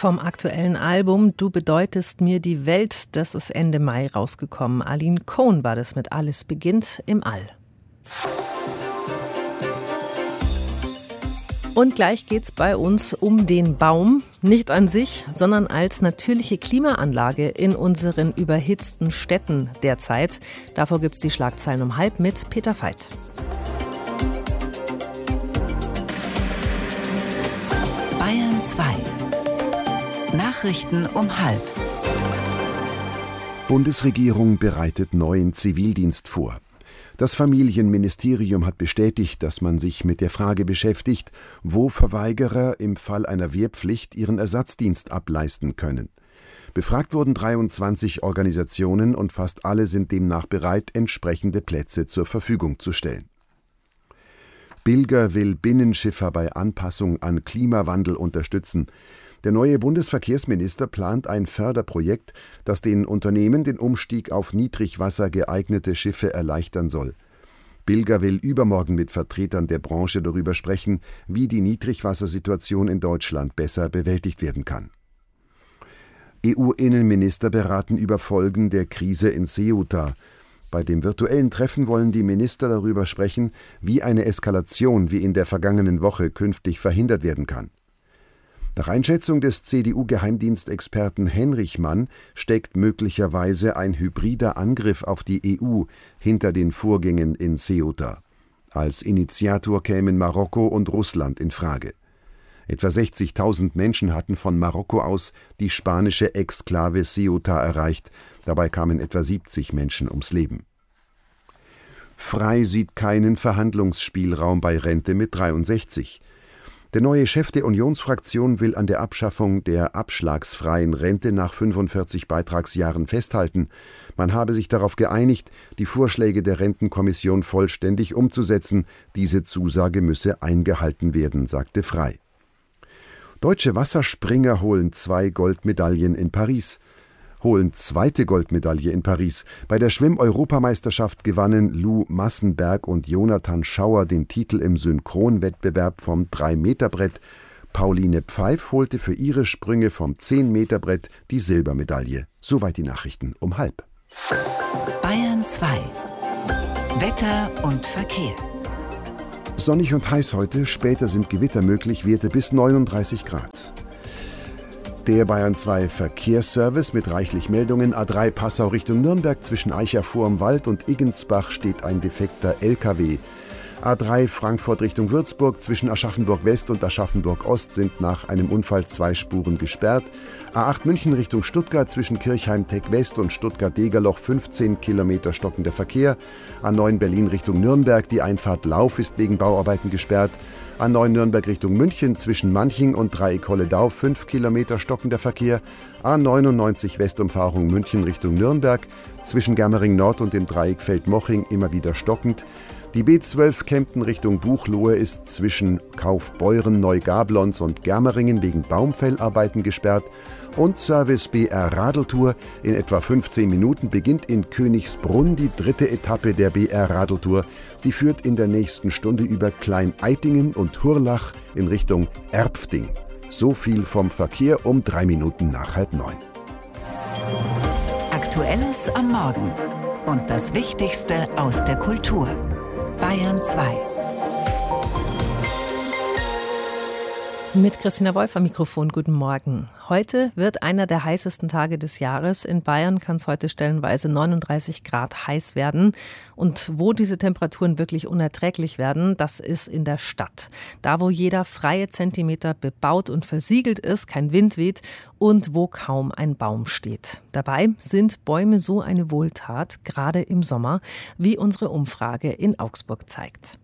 vom aktuellen Album Du bedeutest mir die Welt. Das ist Ende Mai rausgekommen. Aline Cohn war das mit Alles beginnt im All. Und gleich geht's bei uns um den Baum. Nicht an sich, sondern als natürliche Klimaanlage in unseren überhitzten Städten derzeit. Davor gibt's die Schlagzeilen um 12:30 mit Peter Veit. Bayern 2. Nachrichten um 12:30. Bundesregierung bereitet neuen Zivildienst vor. Das Familienministerium hat bestätigt, dass man sich mit der Frage beschäftigt, wo Verweigerer im Fall einer Wehrpflicht ihren Ersatzdienst ableisten können. Befragt wurden 23 Organisationen und fast alle sind demnach bereit, entsprechende Plätze zur Verfügung zu stellen. Bilger will Binnenschiffer bei Anpassung an Klimawandel unterstützen. Der neue Bundesverkehrsminister plant ein Förderprojekt, das den Unternehmen den Umstieg auf Niedrigwasser geeignete Schiffe erleichtern soll. Bilger will übermorgen mit Vertretern der Branche darüber sprechen, wie die Niedrigwassersituation in Deutschland besser bewältigt werden kann. EU-Innenminister beraten über Folgen der Krise in Ceuta. Bei dem virtuellen Treffen wollen die Minister darüber sprechen, wie eine Eskalation wie in der vergangenen Woche künftig verhindert werden kann. Nach Einschätzung des CDU-Geheimdienstexperten Henrichmann steckt möglicherweise ein hybrider Angriff auf die EU hinter den Vorgängen in Ceuta. Als Initiator kämen Marokko und Russland in Frage. Etwa 60.000 Menschen hatten von Marokko aus die spanische Exklave Ceuta erreicht. Dabei kamen etwa 70 Menschen ums Leben. Frei sieht keinen Verhandlungsspielraum bei Rente mit 63. Der neue Chef der Unionsfraktion will an der Abschaffung der abschlagsfreien Rente nach 45 Beitragsjahren festhalten. Man habe sich darauf geeinigt, die Vorschläge der Rentenkommission vollständig umzusetzen. Diese Zusage müsse eingehalten werden, sagte Frei. Deutsche Wasserspringer holen 2 Goldmedaillen in Paris. Holen zweite Goldmedaille in Paris. Bei der Schwimm-Europameisterschaft gewannen Lou Massenberg und Jonathan Schauer den Titel im Synchronwettbewerb vom 3-Meter-Brett. Pauline Pfeif holte für ihre Sprünge vom 10-Meter-Brett die Silbermedaille. Soweit die Nachrichten um 12:30. Bayern 2. Wetter und Verkehr. Sonnig und heiß heute, später sind Gewitter möglich, Werte bis 39 Grad. Der Bayern 2 Verkehrsservice mit reichlich Meldungen. A3 Passau Richtung Nürnberg, zwischen Eicher vorm Wald und Iggensbach steht ein defekter LKW. A3 Frankfurt Richtung Würzburg, zwischen Aschaffenburg West und Aschaffenburg Ost sind nach einem Unfall 2 Spuren gesperrt. A8 München Richtung Stuttgart, zwischen Kirchheim-Teck West und Stuttgart-Degerloch 15 Kilometer stockender Verkehr. A9 Berlin Richtung Nürnberg, die Einfahrt Lauf ist wegen Bauarbeiten gesperrt. A9 Nürnberg Richtung München, zwischen Manching und Dreieck-Holledau 5 Kilometer stockender Verkehr. A99 Westumfahrung München Richtung Nürnberg, zwischen Germering Nord und dem Dreieck Feldmoching immer wieder stockend. Die B12 Kempten Richtung Buchloe ist zwischen Kaufbeuren, Neugablons und Germeringen wegen Baumfellarbeiten gesperrt. Und Service BR Radeltour. In etwa 15 Minuten beginnt in Königsbrunn die 3. Etappe der BR Radeltour. Sie führt in der nächsten Stunde über Klein-Eitingen und Hurlach in Richtung Erpfting. So viel vom Verkehr um 3 Minuten nach 8:30. Aktuelles am Morgen und das Wichtigste aus der Kultur. Bayern 2. Mit Christina Wolf am Mikrofon, guten Morgen. Heute wird einer der heißesten Tage des Jahres. In Bayern kann es heute stellenweise 39 Grad heiß werden. Und wo diese Temperaturen wirklich unerträglich werden, das ist in der Stadt. Da, wo jeder freie Zentimeter bebaut und versiegelt ist, kein Wind weht und wo kaum ein Baum steht. Dabei sind Bäume so eine Wohltat, gerade im Sommer, wie unsere Umfrage in Augsburg zeigt.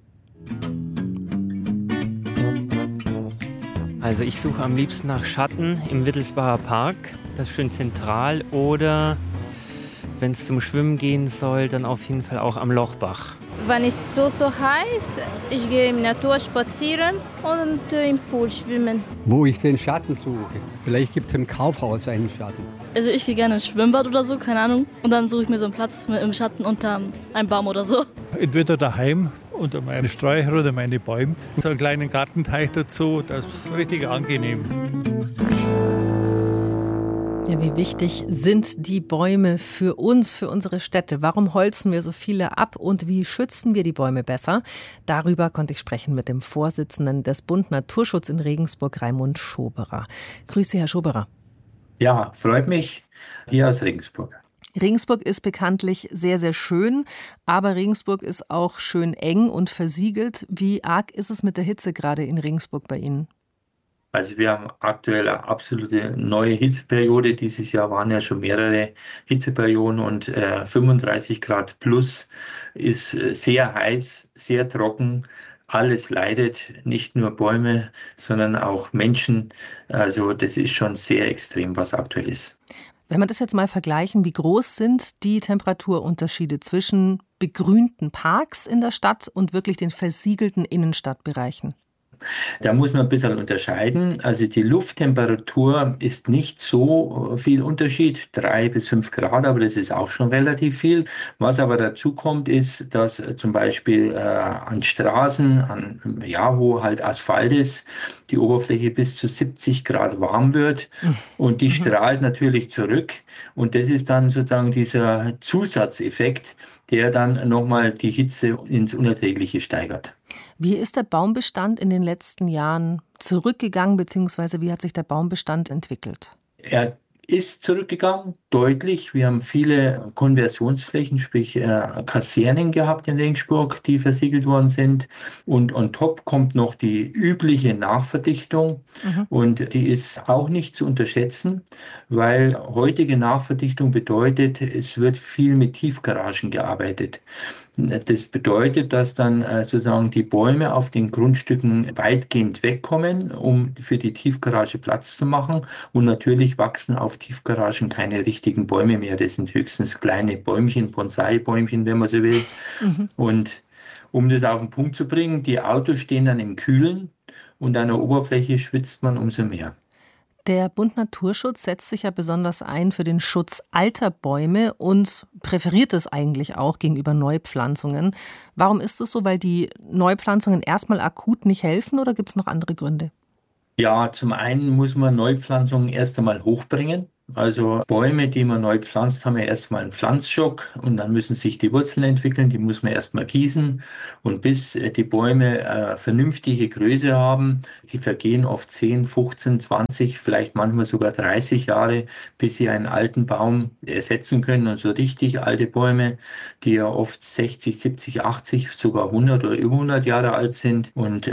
Also ich suche am liebsten nach Schatten im Wittelsbacher Park, das ist schön zentral, oder wenn es zum Schwimmen gehen soll, dann auf jeden Fall auch am Lochbach. Wenn es so heiß, ich gehe in die Natur spazieren und im Pool schwimmen. Wo ich den Schatten suche. Vielleicht gibt es im Kaufhaus einen Schatten. Also ich gehe gerne ins Schwimmbad oder so, keine Ahnung. Und dann suche ich mir so einen Platz im Schatten unter einem Baum oder so. Entweder daheim unter meine Sträucher oder meine Bäume. So einen kleinen Gartenteich dazu, das ist richtig angenehm. Ja, wie wichtig sind die Bäume für uns, für unsere Städte? Warum holzen wir so viele ab und wie schützen wir die Bäume besser? Darüber konnte ich sprechen mit dem Vorsitzenden des Bund Naturschutz in Regensburg, Raimund Schoberer. Grüße, Herr Schoberer. Ja, freut mich, hier aus Regensburg. Regensburg ist bekanntlich sehr, sehr schön, aber Regensburg ist auch schön eng und versiegelt. Wie arg ist es mit der Hitze gerade in Regensburg bei Ihnen? Also wir haben aktuell eine absolute neue Hitzeperiode. Dieses Jahr waren ja schon mehrere Hitzeperioden und 35 Grad plus ist sehr heiß, sehr trocken. Alles leidet, nicht nur Bäume, sondern auch Menschen. Also das ist schon sehr extrem, was aktuell ist. Wenn wir das jetzt mal vergleichen, wie groß sind die Temperaturunterschiede zwischen begrünten Parks in der Stadt und wirklich den versiegelten Innenstadtbereichen? Da muss man ein bisschen unterscheiden. Also die Lufttemperatur ist nicht so viel Unterschied, 3 bis 5 Grad, aber das ist auch schon relativ viel. Was aber dazu kommt, ist, dass zum Beispiel an Straßen, wo halt Asphalt ist, die Oberfläche bis zu 70 Grad warm wird und die strahlt natürlich zurück. Und das ist dann sozusagen dieser Zusatzeffekt, der dann nochmal die Hitze ins Unerträgliche steigert. Wie ist der Baumbestand in den letzten Jahren zurückgegangen, beziehungsweise wie hat sich der Baumbestand entwickelt? Er ist zurückgegangen, deutlich. Wir haben viele Konversionsflächen, sprich Kasernen gehabt in Regensburg, die versiegelt worden sind. Und on top kommt noch die übliche Nachverdichtung. Und die ist auch nicht zu unterschätzen, weil heutige Nachverdichtung bedeutet, es wird viel mit Tiefgaragen gearbeitet. Das bedeutet, dass dann sozusagen die Bäume auf den Grundstücken weitgehend wegkommen, um für die Tiefgarage Platz zu machen. Und natürlich wachsen auf Tiefgaragen keine richtigen Bäume mehr. Das sind höchstens kleine Bäumchen, Bonsai-Bäumchen, wenn man so will. Und um das auf den Punkt zu bringen, die Autos stehen dann im Kühlen und an der Oberfläche schwitzt man umso mehr. Der Bund Naturschutz setzt sich ja besonders ein für den Schutz alter Bäume und präferiert es eigentlich auch gegenüber Neupflanzungen. Warum ist es so? Weil die Neupflanzungen erstmal akut nicht helfen oder gibt es noch andere Gründe? Ja, zum einen muss man Neupflanzungen erst einmal hochbringen. Also Bäume, die man neu pflanzt, haben ja erstmal einen Pflanzschock und dann müssen sich die Wurzeln entwickeln, die muss man erstmal gießen. Und bis die Bäume vernünftige Größe haben, die vergehen oft 10, 15, 20, vielleicht manchmal sogar 30 Jahre, bis sie einen alten Baum ersetzen können. Und so richtig alte Bäume, die ja oft 60, 70, 80, sogar 100 oder über 100 Jahre alt sind. Und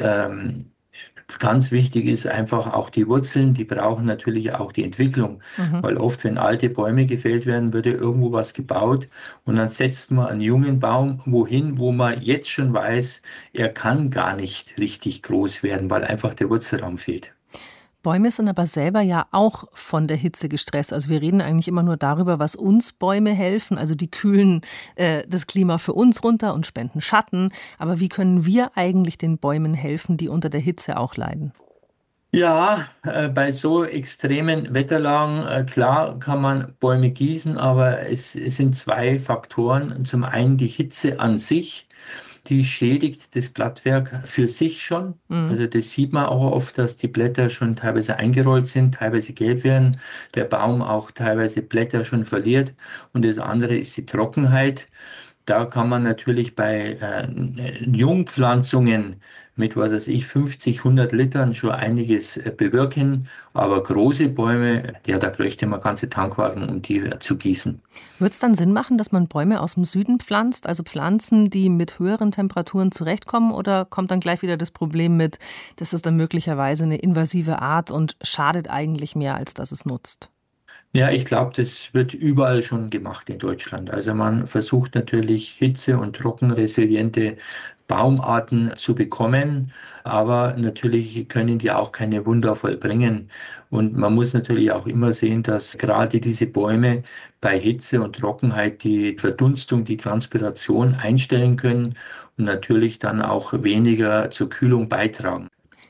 ganz wichtig ist einfach auch die Wurzeln, die brauchen natürlich auch die Entwicklung, weil oft, wenn alte Bäume gefällt werden, wird ja irgendwo was gebaut und dann setzt man einen jungen Baum wohin, wo man jetzt schon weiß, er kann gar nicht richtig groß werden, weil einfach der Wurzelraum fehlt. Bäume sind aber selber ja auch von der Hitze gestresst. Also wir reden eigentlich immer nur darüber, was uns Bäume helfen. Also die kühlen das Klima für uns runter und spenden Schatten. Aber wie können wir eigentlich den Bäumen helfen, die unter der Hitze auch leiden? Ja, bei so extremen Wetterlagen, klar kann man Bäume gießen, aber es sind zwei Faktoren. Zum einen die Hitze an sich. Die schädigt das Blattwerk für sich schon. Also das sieht man auch oft, dass die Blätter schon teilweise eingerollt sind, teilweise gelb werden, der Baum auch teilweise Blätter schon verliert. Und das andere ist die Trockenheit. Da kann man natürlich bei Jungpflanzungen mit, 50, 100 Litern schon einiges bewirken. Aber große Bäume, ja, da bräuchte man ganze Tankwagen, um die zu gießen. Wird es dann Sinn machen, dass man Bäume aus dem Süden pflanzt, also Pflanzen, die mit höheren Temperaturen zurechtkommen? Oder kommt dann gleich wieder das Problem mit, das ist dann möglicherweise eine invasive Art und schadet eigentlich mehr, als dass es nutzt? Ja, ich glaube, das wird überall schon gemacht in Deutschland. Also man versucht natürlich hitze- und trockenresiliente Baumarten zu bekommen, aber natürlich können die auch keine Wunder vollbringen. Und man muss natürlich auch immer sehen, dass gerade diese Bäume bei Hitze und Trockenheit die Verdunstung, die Transpiration einstellen können und natürlich dann auch weniger zur Kühlung beitragen.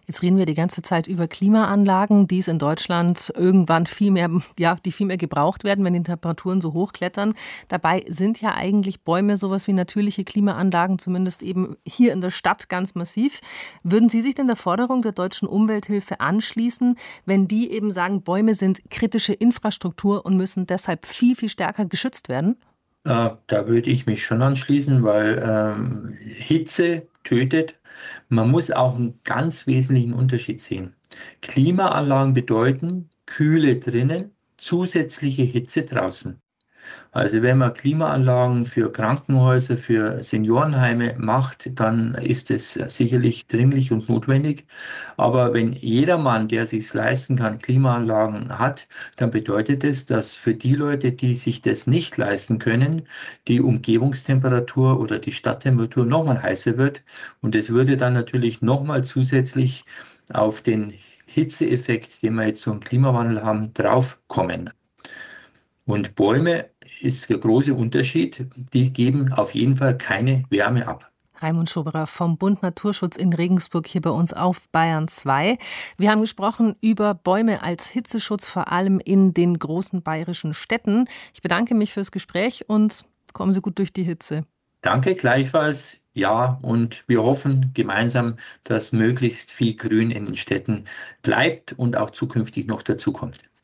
Jetzt reden wir die ganze Zeit über Klimaanlagen, die es in Deutschland irgendwann viel mehr gebraucht werden, wenn die Temperaturen so hoch klettern. Dabei sind ja eigentlich Bäume sowas wie natürliche Klimaanlagen, zumindest eben hier in der Stadt ganz massiv. Würden Sie sich denn der Forderung der Deutschen Umwelthilfe anschließen, wenn die eben sagen, Bäume sind kritische Infrastruktur und müssen deshalb viel, viel stärker geschützt werden? Da würde ich mich schon anschließen, weil Hitze tötet. Man muss auch einen ganz wesentlichen Unterschied sehen. Klimaanlagen bedeuten Kühle drinnen, zusätzliche Hitze draußen. Also wenn man Klimaanlagen für Krankenhäuser, für Seniorenheime macht, dann ist es sicherlich dringlich und notwendig. Aber wenn jedermann, der sich leisten kann, Klimaanlagen hat, dann bedeutet es, dass für die Leute, die sich das nicht leisten können, die Umgebungstemperatur oder die Stadttemperatur nochmal heißer wird. Und es würde dann natürlich nochmal zusätzlich auf den Hitzeeffekt, den wir jetzt so im Klimawandel haben, draufkommen. Und Bäume ist der große Unterschied. Die geben auf jeden Fall keine Wärme ab. Raimund Schoberer vom Bund Naturschutz in Regensburg hier bei uns auf Bayern 2. Wir haben gesprochen über Bäume als Hitzeschutz, vor allem in den großen bayerischen Städten. Ich bedanke mich fürs Gespräch und kommen Sie gut durch die Hitze. Danke gleichfalls. Ja, und wir hoffen gemeinsam, dass möglichst viel Grün in den Städten bleibt und auch zukünftig noch dazukommt.